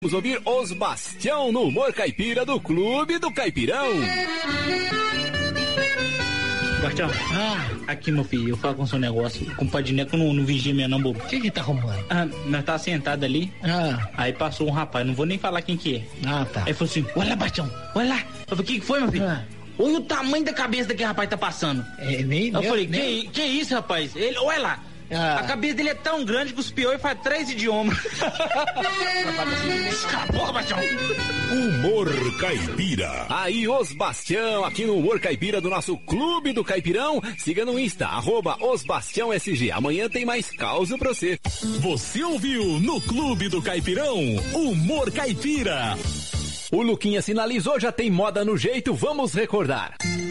Vamos ouvir Os Bastião no humor caipira do Clube do Caipirão. Bastião, aqui, meu filho, eu falo com o seu negócio. O compadre Neco não vigia minha não, bobo. O que tá arrumando? Nós tá sentado ali. Aí passou um rapaz, não vou nem falar quem que é. Tá. Aí falou assim: olha lá, Bastião, olha lá. Eu falei: o que foi, meu filho? Olha o tamanho da cabeça daquele rapaz tá passando. Eu falei: que isso, rapaz? Ele, olha lá. A cabeça dele é tão grande que os piores faz 3 idiomas. Cala a boca, Bastião. Humor caipira. Aí, Os Bastião, aqui no Humor Caipira do nosso Clube do Caipirão. Siga no Insta, @OsBastiãoSG. Amanhã tem mais causa pra você. Você ouviu no Clube do Caipirão, Humor Caipira. O Luquinha sinalizou, já tem moda no jeito, vamos recordar.